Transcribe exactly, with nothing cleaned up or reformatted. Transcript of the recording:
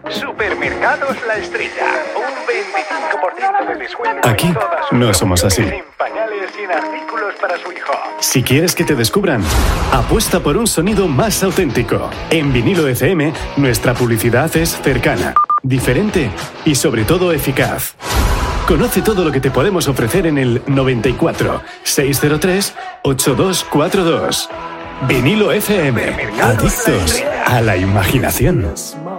Supermercados La Estrella. Un veinticinco por ciento de descuento. Aquí en todas sus no somos así. promociones en pañales y en artículos para su hijo. Si quieres que te descubran, apuesta por un sonido más auténtico. En Vinilo F M, nuestra publicidad es cercana, diferente y sobre todo eficaz. Conoce todo lo que te podemos ofrecer en el noventa y cuatro, seiscientos tres, ochenta y dos cuarenta y dos. Vinilo F M. Adictos a la imaginación.